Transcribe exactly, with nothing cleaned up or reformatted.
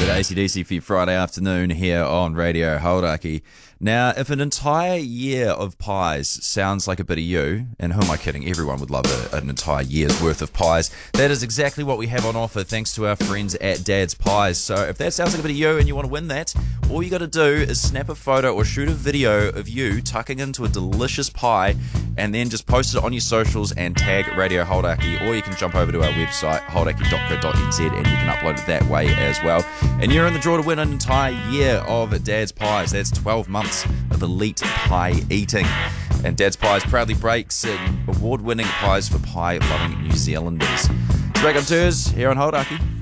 bit of A C D C for your Friday afternoon here on Radio Hauraki. Now, if an entire year of pies sounds like a bit of you, and who am I kidding? Everyone would love a, an entire year's worth of pies. That is exactly what we have on offer thanks to our friends at Dad's Pies. So if that sounds like a bit of you and you want to win that, all you got to do is snap a photo or shoot a video of you tucking into a delicious pie and then just post it on your socials and tag Radio Hauraki, or you can jump over to our website, hauraki dot co dot n z, and you can upload it that way as well. And you're in the draw to win an entire year of Dad's Pies. That's twelve months of elite pie eating. And Dad's Pies proudly breaks in award-winning pies for pie-loving New Zealanders. It's Back on Tours here on Hauraki.